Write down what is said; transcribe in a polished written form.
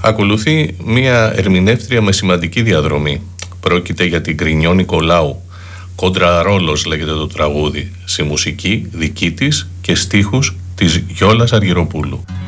Ακολουθεί μια ερμηνεύτρια με σημαντική διαδρομή. Πρόκειται για την Γκρινιό Νικολάου. Κόντρα ρόλος λέγεται το τραγούδι, σε μουσική δική της και στίχους της Γιόλας Αργυροπούλου.